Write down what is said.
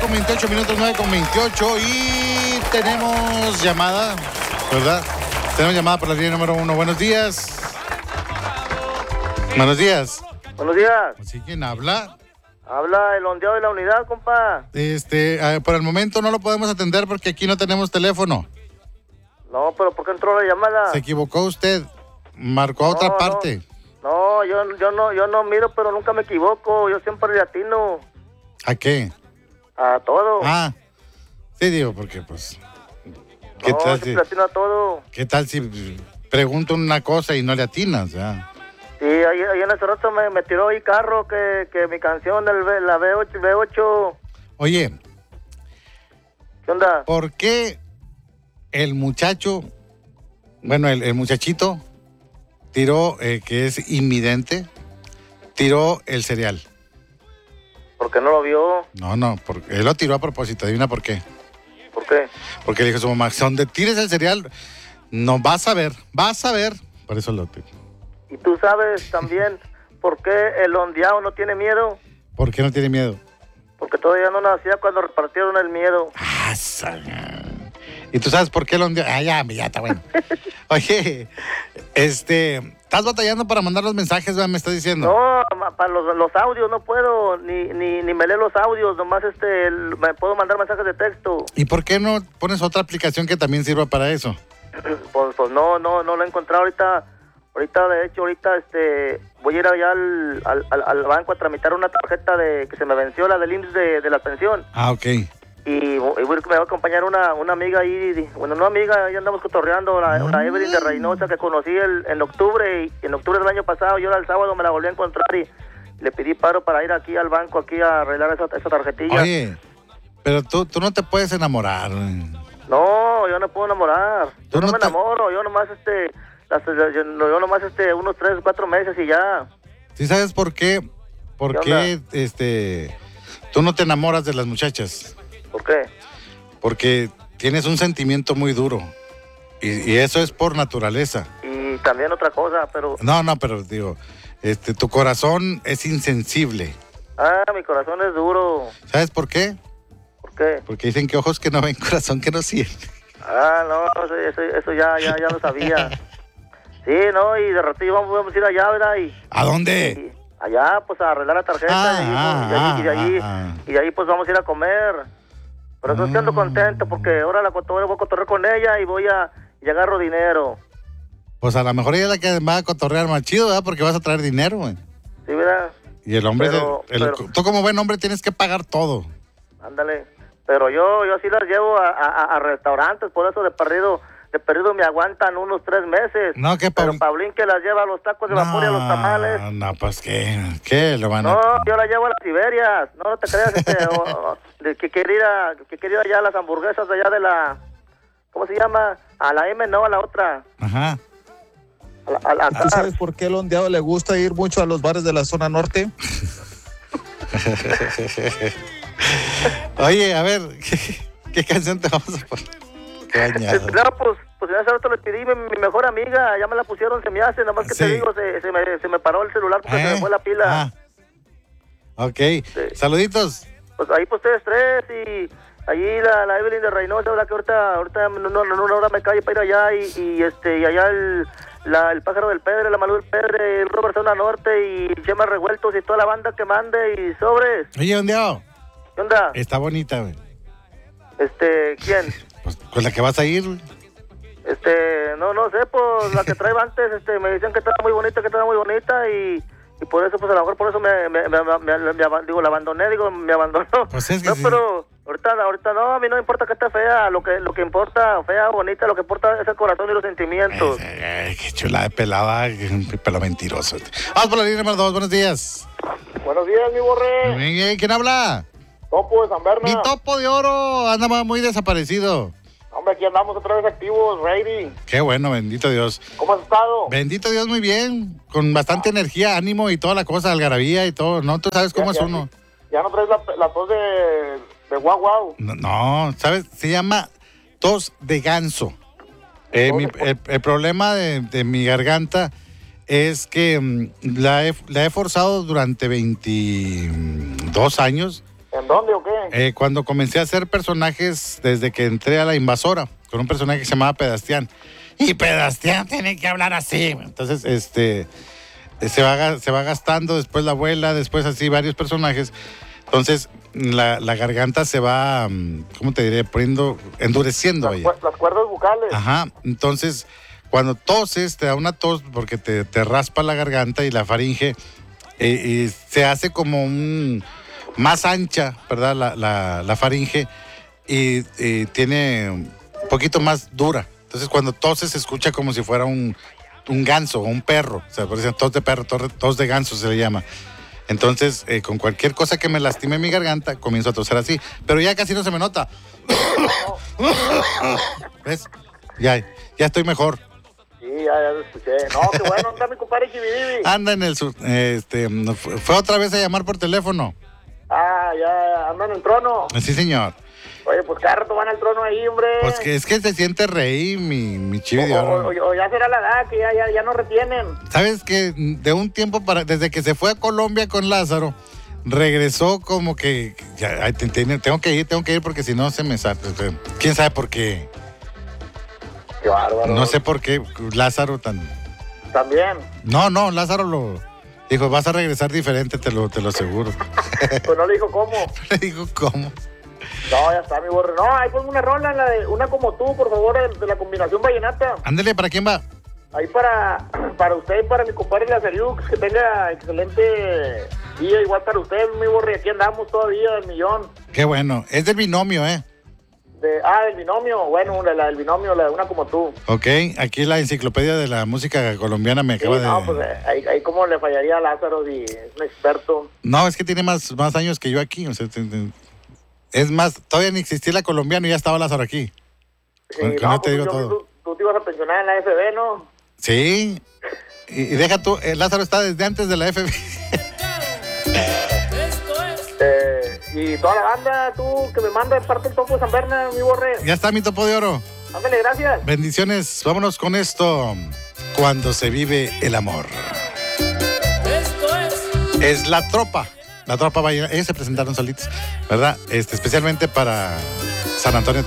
9:28 minutos, 9:28 y tenemos llamada, ¿verdad? Tenemos llamada por la línea número 1. Buenos días. Buenos días. Buenos días. ¿Sí? ¿Quién habla? Habla el ondeado de la unidad, compa. Por el momento no lo podemos atender porque aquí no tenemos teléfono. No, pero ¿por qué entró la llamada? Se equivocó usted. Marcó a otra parte. No, yo no miro, pero nunca me equivoco. Yo siempre le atino. ¿A qué? A todo. Ah, sí, digo, porque pues... No, siempre le atino a todo. ¿Qué tal si pregunto una cosa y no le atinas? Ya. Sí, ahí en ese rato me tiró ahí carro que mi canción, la V8. Oye. ¿Qué onda? ¿Por qué el muchacho, bueno, el muchachito tiró, que es invidente, tiró el cereal? ¿Por qué no lo vio? No, porque él lo tiró a propósito. Adivina por qué. ¿Por qué? Porque le dijo a su mamá, donde tires el cereal, no vas a ver. Por eso lo tiró. ¿Y tú sabes también por qué el ondeado no tiene miedo? ¿Por qué no tiene miedo? Porque todavía no nacía cuando repartieron el miedo. ¿Y tú sabes por qué el ondeado? Ya está bueno. Oye, ¿estás batallando para mandar los mensajes, me estás diciendo? No, para los audios no puedo, ni me lee los audios, nomás me puedo mandar mensajes de texto. ¿Y por qué no pones otra aplicación que también sirva para eso? Pues no lo he encontrado ahorita. De hecho, voy a ir allá al banco a tramitar una tarjeta que se me venció, la del IMSS de la pensión. Ah, ok. Y me va a acompañar una amiga ahí, bueno, no amiga, ahí andamos cotorreando, una Evelyn de Reynosa que conocí en octubre, y en octubre del año pasado, yo el sábado me la volví a encontrar y le pedí paro para ir aquí al banco, aquí a arreglar esa tarjetilla. Oye, pero tú no te puedes enamorar. No, yo no puedo enamorar. Yo no me enamoro, yo nomás unos 3, 4 meses y ya. ¿Sí sabes por qué? ¿Por qué tú no te enamoras de las muchachas? ¿Por qué? Porque tienes un sentimiento muy duro. Y eso es por naturaleza. Y también otra cosa, pero... No, pero digo, tu corazón es insensible. Ah, mi corazón es duro. ¿Sabes por qué? ¿Por qué? Porque dicen que ojos que no ven, corazón que no siente. Ah, no, eso ya lo sabía. Sí, no, y de ratito vamos a ir allá, ¿verdad? ¿A dónde? Allá, pues a arreglar la tarjeta y de ahí pues vamos a ir a comer. Pero estoy ando contento porque ahora voy a cotorrear con ella y agarro dinero. Pues a lo mejor ella es la que va a cotorrear más chido, ¿verdad? Porque vas a traer dinero, güey. Sí, ¿verdad? Y el hombre, tú como buen hombre tienes que pagar todo. Ándale. Pero yo sí las llevo a restaurantes, por eso de perdido me aguantan unos 3 meses. No, ¿qué, Pero Paulín que las lleva a los tacos de vapor y a los tamales. No, pues ¿qué? Lo van a... No, yo la llevo a las Siberias. No te creas, que quiere ir allá a las hamburguesas de allá de la... ¿Cómo se llama? A la M, no, a la otra. Ajá. ¿Tú sabes por qué el ondeado le gusta ir mucho a los bares de la zona norte? Oye, a ver, ¿qué canción te vamos a poner? No, pues en ese rato le pedí mi mejor amiga, ya me la pusieron, se me hace, nada más que te digo, se me paró el celular porque se me fue la pila. Ok, sí. Saluditos. Pues ahí pues ustedes 3 y allí la Evelyn de Reynosa, que ahorita en una hora me calle para ir allá y allá el pájaro del Pedre, la Malú del Pedre, el Robert Zona Norte y Chema Revueltos y toda la banda que mande y sobres. Oye, ondeado. ¿Qué onda? Está bonita, güey. ¿Quién? Pues con la que vas a ir, güey. No sé, pues la que traía antes, me decían que estaba muy bonita y por eso, pues a lo mejor por eso la abandoné, me abandonó. Pues es que no, sí. pero ahorita no, a mí no me importa que esté fea, lo que importa, fea o bonita, lo que importa es el corazón y los sentimientos. Qué chula de pelada, pelo mentiroso. Vamos por la línea número 2, buenos días. Buenos días, mi borré. ¿Quién habla? Topo de San Berna. Mi topo de oro, andaba muy desaparecido. Hombre, aquí andamos otra vez activos, ready. Qué bueno, bendito Dios. ¿Cómo has estado? Bendito Dios, muy bien. Con bastante energía, ánimo y toda la cosa, algarabía y todo. No, tú sabes cómo es uno. Ya no traes la tos de guau guau. No, ¿sabes? Se llama tos de ganso. El problema de mi garganta es que la he forzado durante 22 años. ¿En dónde o qué? Cuando comencé a hacer personajes desde que entré a La Invasora, con un personaje que se llamaba Pedastián. Y Pedastián tiene que hablar así. Entonces, se va gastando, después la abuela, después así varios personajes. Entonces, la garganta se va, ¿cómo te diré? Endureciendo. Las cuerdas vocales. Ajá, entonces, cuando toses, te da una tos porque te raspa la garganta y la faringe, y se hace como más ancha, ¿verdad? La faringe, y tiene un poquito más dura. Entonces, cuando toses, se escucha como si fuera un ganso o un perro. O sea, por ejemplo, tos de perro, tos de ganso se le llama. Entonces, con cualquier cosa que me lastime mi garganta, comienzo a toser así. Pero ya casi no se me nota. ¿Ves? Ya estoy mejor. Sí, ya lo escuché. No, qué bueno, anda mi compadre Chividivi. Anda en el sur. Fue otra vez a llamar por teléfono. Ah, ya anda en el trono. Sí, señor. Oye, pues cada rato van al trono ahí, hombre. Pues que es que se siente rey, mi Chivi de Oro. O ya será la edad que ya no retienen. ¿Sabes que de un tiempo desde que se fue a Colombia con Lázaro, regresó como que ya, tengo que ir porque si no se me sale? ¿Quién sabe por qué? Qué bárbaro. No sé por qué Lázaro También. No, Lázaro lo dijo, vas a regresar diferente, te lo aseguro. Pues no le dijo cómo. Le digo, ¿cómo? No, ya está, mi borre. No, ahí ponme una rola, una como tú, por favor, de la combinación vallenata. Ándale, ¿para quién va? Ahí para usted y para mi compadre Lazariux, que tenga excelente día, igual para usted, mi borre. Aquí andamos todavía, del millón. Qué bueno, es del binomio, ¿eh? Del binomio, bueno, la del binomio, la de una como tú. Ok, aquí la enciclopedia de la música colombiana me acaba de... No, pues ahí como le fallaría a Lázaro si es un experto. No, es que tiene más años que yo aquí, o sea, es más, todavía ni existía la colombiana y ya estaba Lázaro aquí. Sí, no te digo todo. Tú te ibas a pensionar en la FB, ¿no? Sí, y deja tú, Lázaro está desde antes de la FB. Y toda la banda, tú, que me manda de parte del Topo de San Berna, mi borre. Ya está mi Topo de Oro. Ándale, gracias. Bendiciones, vámonos con esto. Cuando se vive el amor. Es La Tropa Vallenata. Ellos se presentaron solitos, ¿verdad? Especialmente para San Antonio